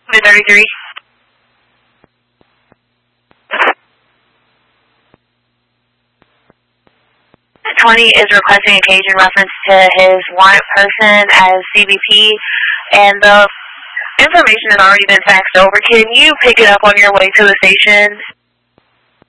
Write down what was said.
33. 20 is requesting a cage in reference to his wanted person as CBP, and the information has already been faxed over. Can you pick it up on your way to the station?